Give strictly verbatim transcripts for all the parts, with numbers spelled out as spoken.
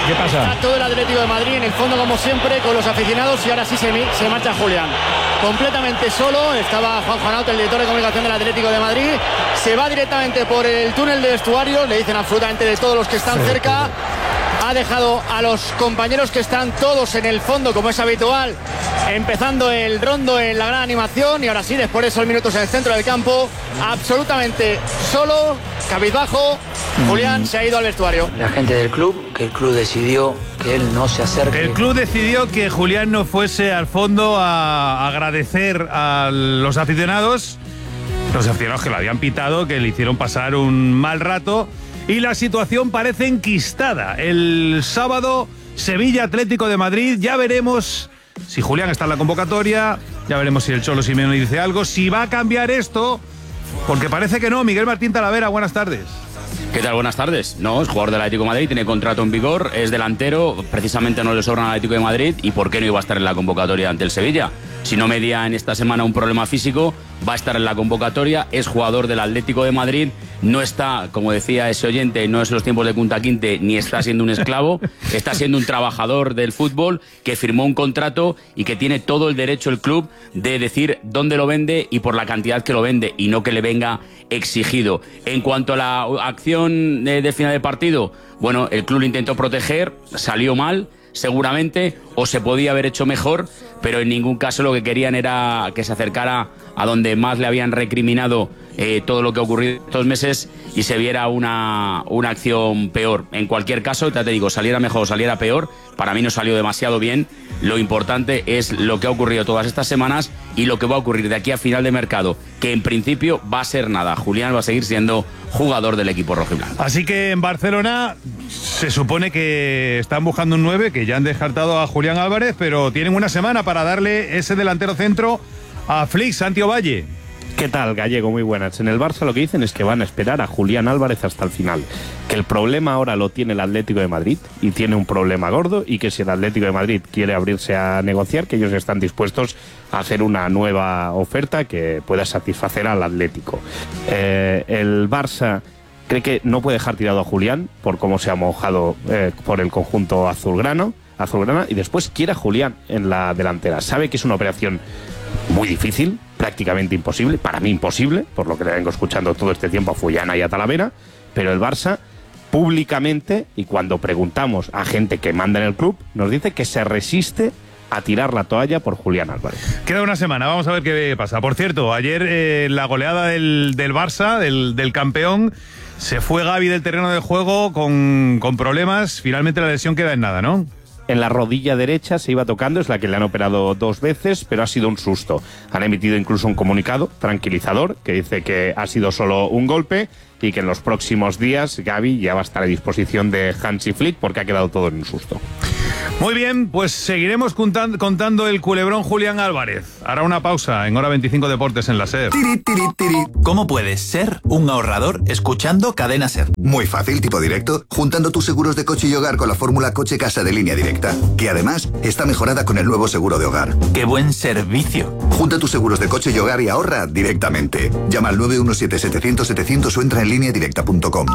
¿Qué pasa? Está todo el Atlético de Madrid en el fondo, como siempre, con los aficionados, y ahora sí se, se marcha Julián. Completamente solo, estaba Juan Juanauto, el director de comunicación del Atlético de Madrid. Se va directamente por el túnel de vestuarios, le dicen absolutamente de todos los que están cerca. Ha dejado a los compañeros que están todos en el fondo, como es habitual, empezando el rondo en la gran animación, y ahora sí, después de esos minutos en el centro del campo, absolutamente solo, cabizbajo, Julián mm. se ha ido al vestuario. La gente del club, que el club decidió que él no se acerque. El club decidió que Julián no fuese al fondo a agradecer a los aficionados, los aficionados que lo habían pitado, que le hicieron pasar un mal rato. Y la situación parece enquistada. El sábado, Sevilla Atlético de Madrid. Ya veremos si Julián está en la convocatoria. Ya veremos si el Cholo Simeone dice algo. Si va a cambiar esto, porque parece que no. Miguel Martín Talavera, buenas tardes. ¿Qué tal? Buenas tardes. No, es jugador del Atlético de Madrid, tiene contrato en vigor, es delantero, precisamente no le sobra al Atlético de Madrid. ¿Y por qué no iba a estar en la convocatoria ante el Sevilla? Si no media en esta semana un problema físico, va a estar en la convocatoria, es jugador del Atlético de Madrid, no está, como decía ese oyente, no es los tiempos de Kunta Kinte, ni está siendo un esclavo, está siendo un trabajador del fútbol que firmó un contrato y que tiene todo el derecho el club de decir dónde lo vende y por la cantidad que lo vende, y no que le venga exigido. En cuanto a la acción de, de final de partido, bueno, el club lo intentó proteger, salió mal, seguramente, o se podía haber hecho mejor, pero en ningún caso lo que querían era que se acercara a donde más le habían recriminado eh, todo lo que ha ocurrido estos meses y se viera una, una acción peor. En cualquier caso, ya te digo, saliera mejor o saliera peor, para mí no salió demasiado bien. Lo importante es lo que ha ocurrido todas estas semanas y lo que va a ocurrir de aquí a final de mercado, que en principio va a ser nada. Julián va a seguir siendo jugador del equipo rojiblanco. Así que en Barcelona se supone que están buscando un nueve, que ya han descartado a Julián Álvarez, pero tienen una semana para darle ese delantero centro a Flix, Santiago Valle. ¿Qué tal, Gallego? Muy buenas. En el Barça lo que dicen es que van a esperar a Julián Álvarez hasta el final. Que el problema ahora lo tiene el Atlético de Madrid y tiene un problema gordo, y que si el Atlético de Madrid quiere abrirse a negociar, que ellos están dispuestos a hacer una nueva oferta que pueda satisfacer al Atlético. Eh, el Barça cree que no puede dejar tirado a Julián por cómo se ha mojado eh, por el conjunto azulgrano, azulgrana, y después quiere a Julián en la delantera. Sabe que es una operación muy difícil, prácticamente imposible, para mí imposible, por lo que le vengo escuchando todo este tiempo a Fullana y a Talavera, pero el Barça públicamente, y cuando preguntamos a gente que manda en el club, nos dice que se resiste a tirar la toalla por Julián Álvarez. Queda una semana, vamos a ver qué pasa. Por cierto, ayer eh, la goleada del, del Barça, del, del campeón, se fue Gavi del terreno de juego con, con problemas, finalmente la lesión queda en nada, ¿no? En la rodilla derecha se iba tocando, es la que le han operado dos veces, pero ha sido un susto. Han emitido incluso un comunicado tranquilizador que dice que ha sido solo un golpe y que en los próximos días Gavi ya va a estar a disposición de Hansi Flick porque ha quedado todo en un susto. Muy bien, pues seguiremos contando, contando el culebrón Julián Álvarez. Hará una pausa en Hora veinticinco Deportes en la SER. Tiri, tiri, tiri. ¿Cómo puedes ser un ahorrador escuchando Cadena SER? Muy fácil, tipo directo, juntando tus seguros de coche y hogar con la fórmula Coche-Casa de Línea Directa, que además está mejorada con el nuevo seguro de hogar. ¡Qué buen servicio! Junta tus seguros de coche y hogar y ahorra directamente. Llama al nueve uno siete, setecientos, setecientos o entra en línea directa punto com.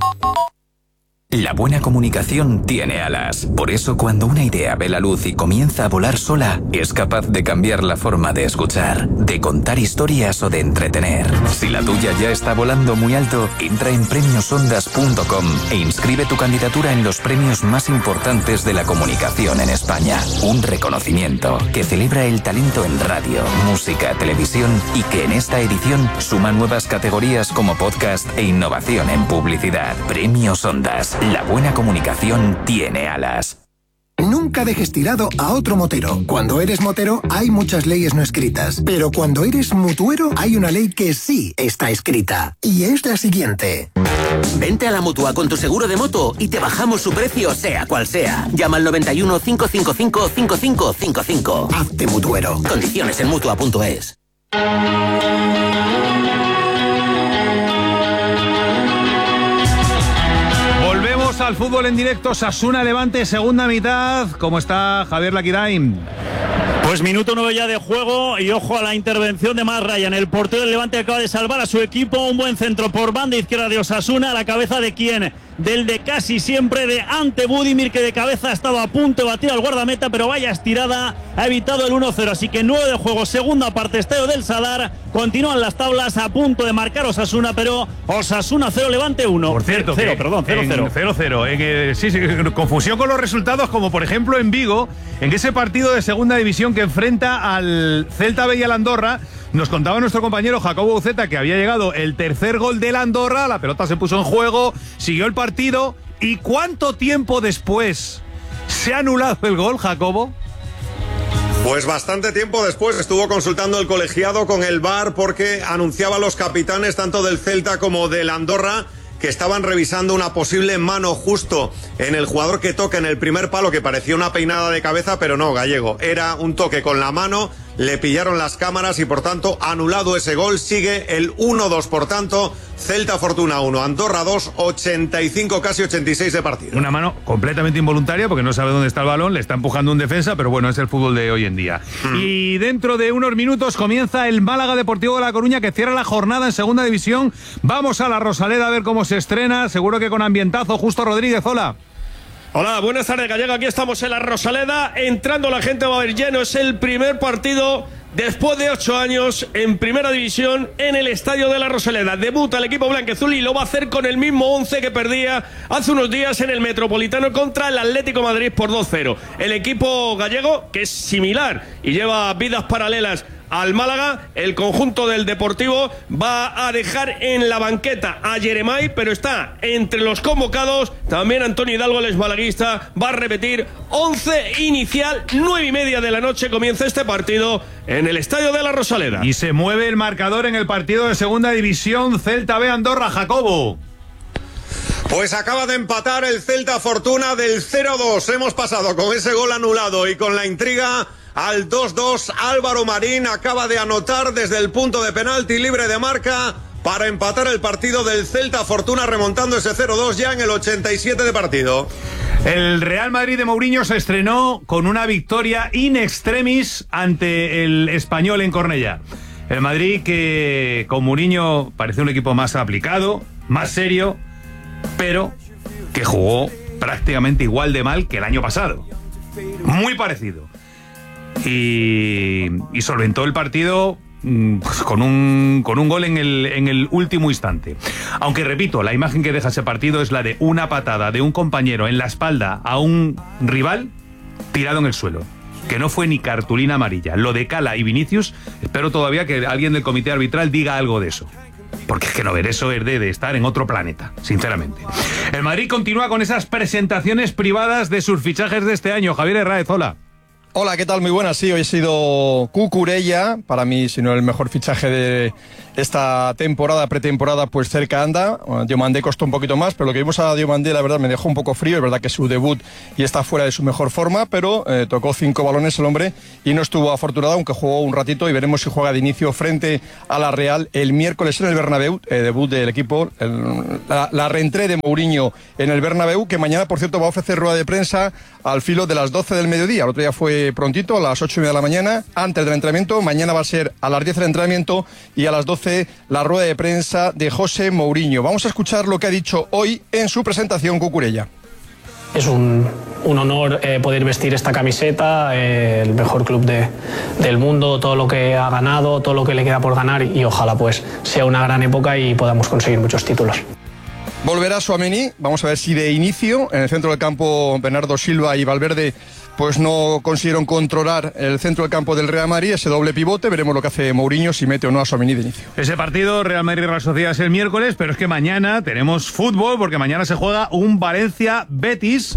La buena comunicación tiene alas. Por eso, cuando una idea ve la luz y comienza a volar sola, es capaz de cambiar la forma de escuchar, de contar historias o de entretener. Si la tuya ya está volando muy alto, entra en premios ondas punto com e inscribe tu candidatura en los premios más importantes de la comunicación en España. Un reconocimiento que celebra el talento en radio, música, televisión y que en esta edición suma nuevas categorías como podcast e innovación en publicidad. Premios Ondas. La buena comunicación tiene alas. Nunca dejes tirado a otro motero. Cuando eres motero hay muchas leyes no escritas, pero cuando eres mutuero hay una ley que sí está escrita, y es la siguiente. Vente a la Mutua con tu seguro de moto y te bajamos su precio sea cual sea. Llama al noventa y uno, cinco cinco cinco, cinco cinco cinco cinco. Hazte mutuero. Condiciones en mutua punto es. Al fútbol en directo, Osasuna Levante, segunda mitad. ¿Cómo está Javier Laquirain? Pues minuto nueve ya de juego y ojo a la intervención de Matt Ryan. El portero del Levante acaba de salvar a su equipo. Un buen centro por banda izquierda de Osasuna, a la cabeza de quién? del de casi siempre de Ante Budimir, que de cabeza estaba a punto de batir al guardameta, pero vaya estirada, ha evitado el uno cero. Así que nueve de juego, segunda parte, Estadio del Sadar. Continúan las tablas, a punto de marcar Osasuna, pero Osasuna cero, Levante uno. Por cierto, cero, perdón, cero cero. cero cero. Sí, sí, confusión con los resultados, como por ejemplo en Vigo, en ese partido de segunda división que enfrenta al Celta B y al Andorra. Nos contaba nuestro compañero Jacobo Uceta que había llegado el tercer gol del Andorra, la pelota se puso en juego, siguió el partido. ¿Y cuánto tiempo después se ha anulado el gol, Jacobo? Pues bastante tiempo después estuvo consultando el colegiado con el V A R, porque anunciaba a los capitanes tanto del Celta como del Andorra que estaban revisando una posible mano justo en el jugador que toca en el primer palo, que parecía una peinada de cabeza, pero no, Gallego, era un toque con la mano, le pillaron las cámaras y por tanto anulado ese gol. Sigue el uno dos, por tanto, Celta Fortuna uno, Andorra dos, ochenta y cinco, casi ochenta y seis de partido. Una mano completamente involuntaria porque no sabe dónde está el balón, le está empujando un defensa, pero bueno, es el fútbol de hoy en día. Mm. Y dentro de unos minutos comienza el Málaga Deportivo de La Coruña, que cierra la jornada en segunda división. Vamos a la Rosaleda a ver cómo se estrena, seguro que con ambientazo. Justo Rodríguez, hola. Hola, buenas tardes, Gallego. Aquí estamos en la Rosaleda, entrando la gente, va a haber lleno. Es el primer partido después de ocho años en Primera División en el Estadio de la Rosaleda. Debuta el equipo blanquiazul y lo va a hacer con el mismo once que perdía hace unos días en el Metropolitano contra el Atlético de Madrid por dos cero. El equipo gallego, que es similar y lleva vidas paralelas al Málaga, el conjunto del Deportivo va a dejar en la banqueta a Yeremay, pero está entre los convocados también Antonio Hidalgo, el malaguista. Va a repetir once inicial. Nueve y media de la noche comienza este partido en el Estadio de la Rosaleda. Y se mueve el marcador en el partido de segunda división, Celta B Andorra, Jacobo. Pues acaba de empatar el Celta Fortuna del cero dos. Hemos pasado con ese gol anulado y con la intriga al dos dos. Álvaro Marín acaba de anotar desde el punto de penalti libre de marca para empatar el partido del Celta Fortuna, remontando ese cero dos ya en el ochenta y siete de partido. El Real Madrid de Mourinho se estrenó con una victoria in extremis ante el Español en Cornellá. El Madrid, que con Mourinho parece un equipo más aplicado, más serio, pero que jugó prácticamente igual de mal que el año pasado. Muy parecido. Y, y solventó el partido pues, con, un, con un gol en el, en el último instante. Aunque, repito, la imagen que deja ese partido es la de una patada de un compañero en la espalda a un rival tirado en el suelo, que no fue ni cartulina amarilla. Lo de Cala y Vinicius, espero todavía que alguien del comité arbitral diga algo de eso, porque es que no ver eso es de, de estar en otro planeta, sinceramente. El Madrid continúa con esas presentaciones privadas de sus fichajes de este año. Javier Herráez, hola. Hola, ¿qué tal? Muy buenas. Sí, hoy ha sido Cucurella, para mí, si no el mejor fichaje de esta temporada, pretemporada, pues cerca anda. Diomandé costó un poquito más, pero lo que vimos a Diomandé, la verdad, me dejó un poco frío. Es verdad que es su debut y está fuera de su mejor forma, pero eh, tocó cinco balones el hombre y no estuvo afortunado, aunque jugó un ratito, y veremos si juega de inicio frente a la Real el miércoles en el Bernabéu, eh, debut del equipo, el, la, la reentré de Mourinho en el Bernabéu, que mañana, por cierto, va a ofrecer rueda de prensa al filo de las doce del mediodía. El otro día fue prontito, a las ocho y media de la mañana, antes del entrenamiento. Mañana va a ser a las diez el entrenamiento y a las doce la rueda de prensa de José Mourinho. Vamos a escuchar lo que ha dicho hoy en su presentación Cucurella. Es un, un honor eh, poder vestir esta camiseta, eh, el mejor club de, del mundo, todo lo que ha ganado, todo lo que le queda por ganar, y ojalá pues sea una gran época y podamos conseguir muchos títulos. Volverá Tchouaméni, vamos a ver si de inicio. En el centro del campo, Bernardo Silva y Valverde pues no consiguieron controlar el centro del campo del Real Madrid, ese doble pivote. Veremos lo que hace Mourinho, si mete o no a Tchouaméni de inicio. Ese partido Real Madrid-Real Sociedad es el miércoles, pero es que mañana tenemos fútbol, porque mañana se juega un Valencia-Betis.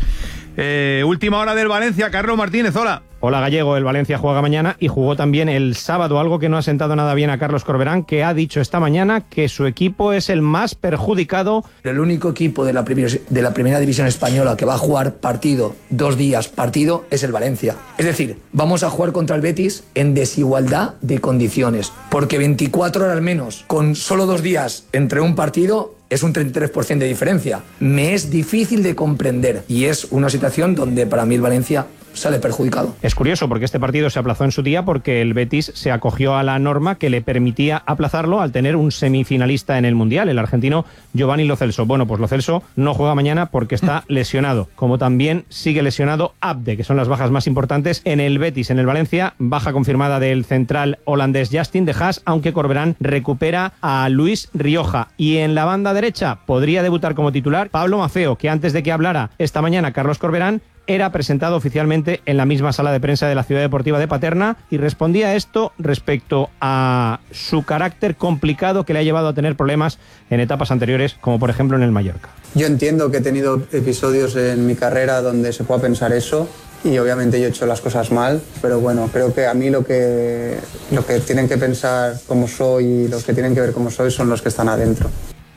Eh, última hora del Valencia, Carlos Martínez, hola. Hola Gallego, el Valencia juega mañana y jugó también el sábado, algo que no ha sentado nada bien a Carlos Corberán, que ha dicho esta mañana que su equipo es el más perjudicado. El único equipo de la, primer, de la primera división española que va a jugar partido, dos días partido, es el Valencia. Es decir, vamos a jugar contra el Betis en desigualdad de condiciones, porque veinticuatro horas menos, con solo dos días entre un partido, es un treinta y tres por ciento de diferencia. Me es difícil de comprender y es una situación donde para mí el Valencia sale perjudicado. Es curioso porque este partido se aplazó en su día porque el Betis se acogió a la norma que le permitía aplazarlo al tener un semifinalista en el Mundial, el argentino Giovanni Lo Celso. Bueno, pues Lo Celso no juega mañana porque está lesionado, como también sigue lesionado Abde, que son las bajas más importantes en el Betis. En el Valencia, baja confirmada del central holandés Justin de Haas, aunque Corberán recupera a Luis Rioja. Y en la banda derecha podría debutar como titular Pablo Maffeo, que antes de que hablara esta mañana Carlos Corberán, era presentado oficialmente en la misma sala de prensa de la Ciudad Deportiva de Paterna y respondía a esto respecto a su carácter complicado que le ha llevado a tener problemas en etapas anteriores, como por ejemplo en el Mallorca. Yo entiendo que he tenido episodios en mi carrera donde se pueda pensar eso y obviamente yo he hecho las cosas mal, pero bueno, creo que a mí lo que, lo que tienen que pensar cómo soy y los que tienen que ver cómo soy son los que están adentro.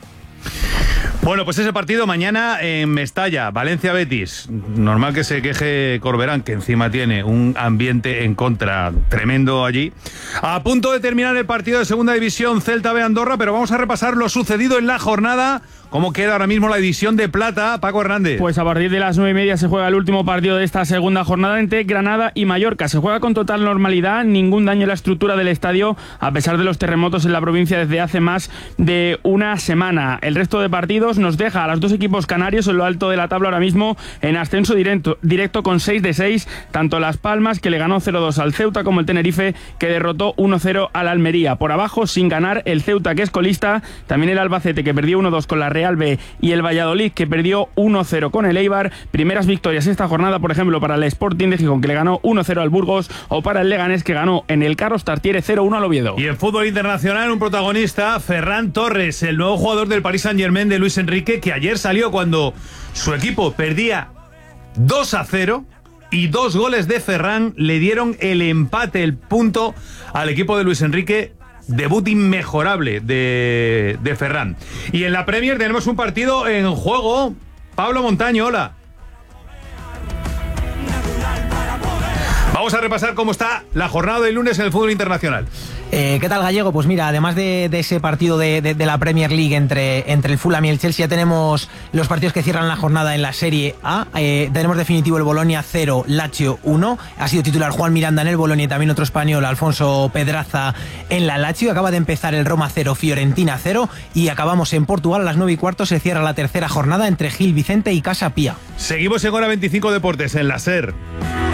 Bueno, pues ese partido mañana en Mestalla, Valencia-Betis. Normal que se queje Corberán, que encima tiene un ambiente en contra tremendo allí. A punto de terminar el partido de Segunda División Celta B Andorra, pero vamos a repasar lo sucedido en la jornada. ¿Cómo queda ahora mismo la división de plata, Paco Hernández? Pues a partir de las nueve y media se juega el último partido de esta segunda jornada entre Granada y Mallorca. Se juega con total normalidad, ningún daño en la estructura del estadio, a pesar de los terremotos en la provincia desde hace más de una semana. El resto de partidos nos deja a los dos equipos canarios en lo alto de la tabla ahora mismo en ascenso directo, directo con seis de seis, tanto Las Palmas, que le ganó cero dos al Ceuta, como el Tenerife, que derrotó uno cero al Almería. Por abajo, sin ganar, el Ceuta, que es colista, también el Albacete, que perdió uno dos con la Real B, y el Valladolid, que perdió uno cero con el Eibar. Primeras victorias esta jornada, por ejemplo, para el Sporting de Gijón, que le ganó uno cero al Burgos, o para el Leganés, que ganó en el Carlos Tartiere cero uno al Oviedo. Y en fútbol internacional, un protagonista, Ferran Torres, el nuevo jugador del Paris Saint-Germain de Luis Enrique, que ayer salió cuando su equipo perdía dos a cero y dos goles de Ferran le dieron el empate, el punto al equipo de Luis Enrique. Debut inmejorable de, de Ferran. Y en la Premier tenemos un partido en juego. Pablo Montaño, hola. Vamos a repasar cómo está la jornada del lunes en el fútbol internacional. Eh, ¿Qué tal, Gallego? Pues mira, además de, de ese partido de, de, de la Premier League entre, entre el Fulham y el Chelsea, ya tenemos los partidos que cierran la jornada en la Serie A. Eh, tenemos definitivo el Bolonia cero, Lazio uno. Ha sido titular Juan Miranda en el Bolonia y también otro español, Alfonso Pedraza, en la Lazio. Acaba de empezar el Roma cero, Fiorentina cero. Y acabamos en Portugal a las nueve y cuarto. Se cierra la tercera jornada entre Gil Vicente y Casa Pía. Seguimos en Hora veinticinco Deportes, en la SER.